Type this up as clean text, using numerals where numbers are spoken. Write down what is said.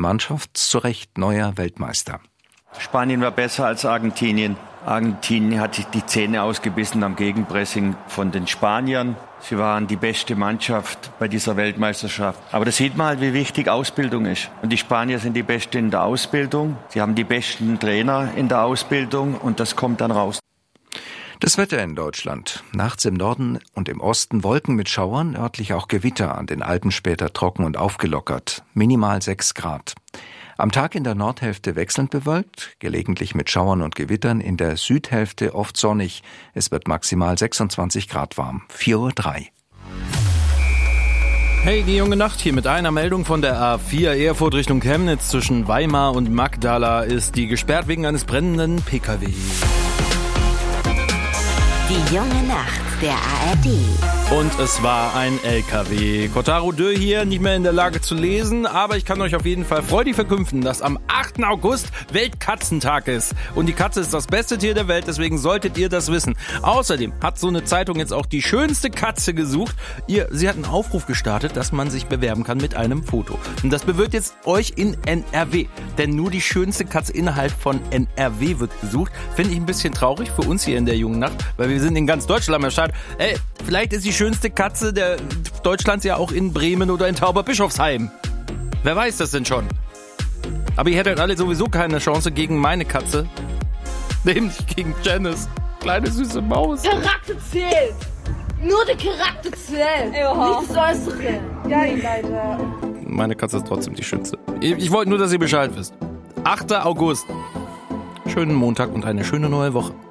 Mannschaft zu Recht neuer Weltmeister. Spanien war besser als Argentinien. Argentinien hat sich die Zähne ausgebissen am Gegenpressing von den Spaniern. Sie waren die beste Mannschaft bei dieser Weltmeisterschaft. Aber da sieht man halt, wie wichtig Ausbildung ist. Und die Spanier sind die Besten in der Ausbildung. Sie haben die besten Trainer in der Ausbildung und das kommt dann raus. Das Wetter in Deutschland. Nachts im Norden und im Osten Wolken mit Schauern, örtlich auch Gewitter, an den Alpen später trocken und aufgelockert. Minimal 6 Grad. Am Tag in der Nordhälfte wechselnd bewölkt, gelegentlich mit Schauern und Gewittern, in der Südhälfte oft sonnig. Es wird maximal 26 Grad warm. 4:03 Uhr. Hey, die junge Nacht hier mit einer Meldung von der A4 Erfurt Richtung Chemnitz zwischen Weimar und Magdala ist die gesperrt wegen eines brennenden PKW. Die junge Nacht der ARD. Und es war ein LKW. Kotaro Dö hier, nicht mehr in der Lage zu lesen, aber ich kann euch auf jeden Fall freudig verkünden, dass am 8. August Weltkatzentag ist. Und die Katze ist das beste Tier der Welt, deswegen solltet ihr das wissen. Außerdem hat so eine Zeitung jetzt auch die schönste Katze gesucht. Sie hat einen Aufruf gestartet, dass man sich bewerben kann mit einem Foto. Und das bewirkt jetzt euch in NRW. Denn nur die schönste Katze innerhalb von NRW wird gesucht. Finde ich ein bisschen traurig für uns hier in der jungen Nacht, weil wir sind in ganz Deutschland am Start. Ey, vielleicht ist die schönste Katze der Deutschlands ja auch in Bremen oder in Tauberbischofsheim. Wer weiß das denn schon? Aber ihr hättet alle sowieso keine Chance gegen meine Katze. Nämlich gegen Janice. Kleine süße Maus. Charakter zählt. Nur der Charakter zählt. Nicht das Äußere. Geil, Leute. Meine Katze ist trotzdem die schönste. Ich wollte nur, dass ihr Bescheid wisst. 8. August. Schönen Montag und eine schöne neue Woche.